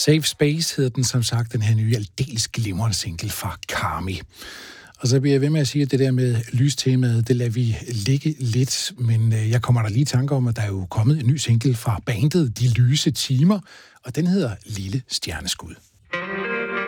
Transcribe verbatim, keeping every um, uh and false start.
Safe Space hedder den som sagt, den her nye aldeles glimrende single fra Karmi. Og så bliver jeg ved med at sige, at det der med lystemaet, det lader vi ligge lidt, men jeg kommer der lige i tanke om, at der er jo kommet en ny single fra bandet De Lyse Timer, og den hedder Lille Stjerneskud.